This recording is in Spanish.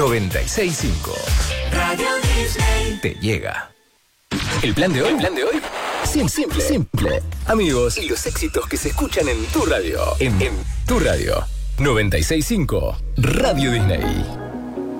96.5. Radio Disney te llega. ¿El plan de hoy? Simple. Amigos y los éxitos que se escuchan en tu radio. En tu radio. 96.5. Radio Disney.